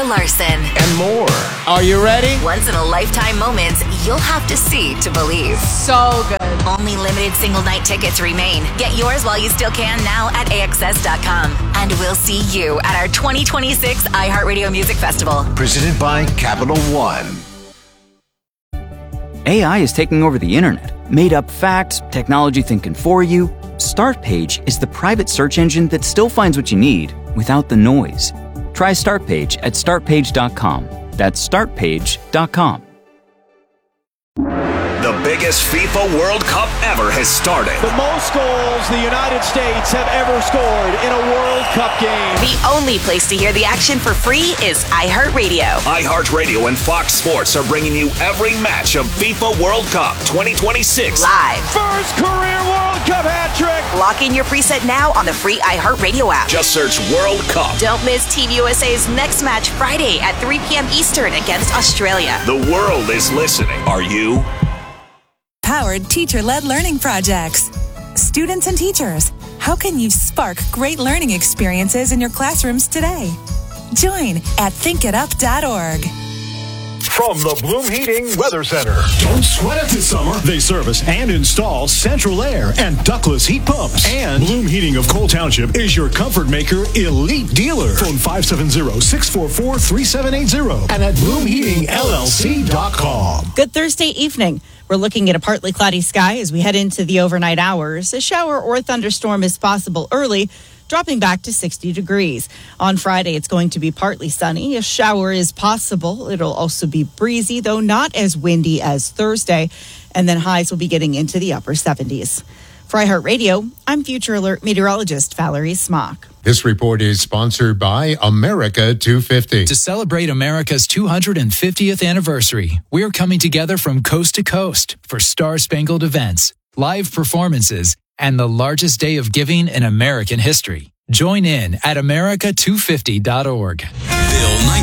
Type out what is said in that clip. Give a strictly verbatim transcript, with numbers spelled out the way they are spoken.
Larson. And more. Are you ready? Once in a lifetime moments you'll have to see to believe. So good. Only limited single night tickets remain. Get yours while you still can now at A X S dot com. And we'll see you at our twenty twenty-six iHeartRadio Music Festival. Presented by Capital One. A I is taking over the internet. Made up facts, technology thinking for you. Startpage is the private search engine that still finds what you need without the noise. Try Startpage at start page dot com. That's start page dot com. The biggest FIFA World Cup ever has started. The most goals the United States have ever scored in a World Cup game. The only place to hear the action for free is iHeartRadio. iHeartRadio and Fox Sports are bringing you every match of FIFA World Cup twenty twenty-six. Live. First career World Cup hat trick. Lock in your preset now on the free iHeartRadio app. Just search World Cup. Don't miss Team U S A's next match Friday at three p.m. Eastern against Australia. The world is listening. Are you? Powered teacher-led learning projects. Students and teachers, how can you spark great learning experiences in your classrooms today? Join at think it up dot org. From the Bloom Heating Weather Center. Don't sweat it this summer. They service and install central air and ductless heat pumps. And Bloom Heating of Cole Township is your comfort maker elite dealer. Phone five seven zero, six four four, three seven eight zero and at bloom heating L L C dot com. Good Thursday evening. We're looking at a partly cloudy sky as we head into the overnight hours. A shower or thunderstorm is possible early, dropping back to sixty degrees. On Friday, it's going to be partly sunny. A shower is possible. It'll also be breezy, though not as windy as Thursday. And then highs will be getting into the upper seventies. For iHeartRadio, I'm Future Alert meteorologist Valerie Smock. This report is sponsored by America two fifty. To celebrate America's two hundred fiftieth anniversary, we're coming together from coast to coast for Star-Spangled events, live performances, and the largest day of giving in American history. Join in at America two fifty dot org. Bill